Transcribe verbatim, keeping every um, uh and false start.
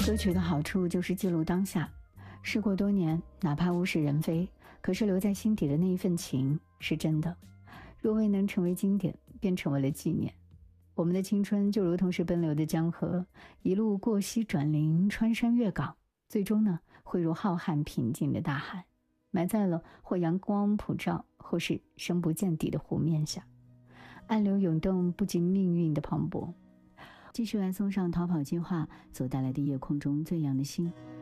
歌曲的好处就是记录当下，事过多年，哪怕物是人非，可是留在心底的那一份情是真的。若未能成为经典，便成为了纪念。我们的青春就如同是奔流的江河，一路过溪转林，穿山越岗，最终呢，汇入浩瀚平静的大海，埋在了或阳光普照，或是深不见底的湖面下。暗流涌动，不及命运的磅礴。继续来送上逃跑计划所带来的夜空中最亮的星。